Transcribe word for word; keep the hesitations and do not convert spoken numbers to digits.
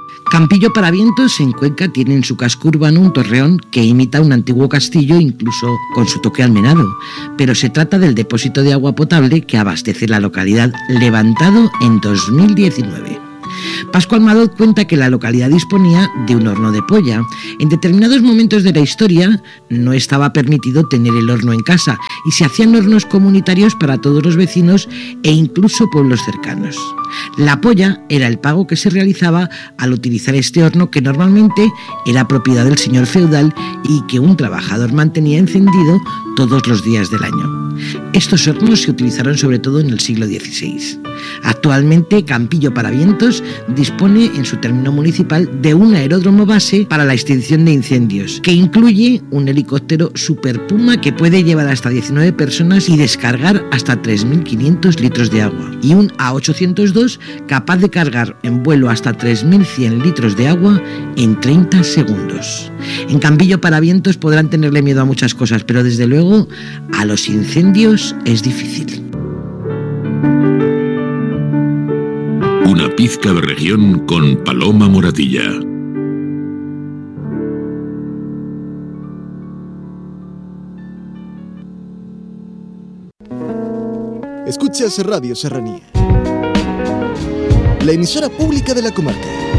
Campillo para Vientos, en Cuenca, tiene en su casco urbano un torreón que imita un antiguo castillo, incluso con su toque almenado, pero se trata del depósito de agua potable que abastece la localidad, levantado en dos mil diecinueve. Pascu Almadot cuenta que la localidad disponía de un horno de polla. En determinados momentos de la historia no estaba permitido tener el horno en casa y se hacían hornos comunitarios para todos los vecinos e incluso pueblos cercanos. La polla era el pago que se realizaba al utilizar este horno, que normalmente era propiedad del señor feudal y que un trabajador mantenía encendido todos los días del año. Estos hornos se utilizaron sobre todo en el siglo dieciséis. Actualmente, Campillo para Vientos dispone en su término municipal de un aeródromo base para la extinción de incendios, que incluye un helicóptero Super Puma que puede llevar hasta diecinueve personas y descargar hasta tres mil quinientos litros de agua, y un A ochocientos dos capaz de cargar en vuelo hasta tres mil cien litros de agua en treinta segundos. En Campillo para Vientos podrán tenerle miedo a muchas cosas, pero desde luego a los incendios es difícil. Una pizca de región con Paloma Moratilla. Escuchas Radio Serranía, la emisora pública de la comarca.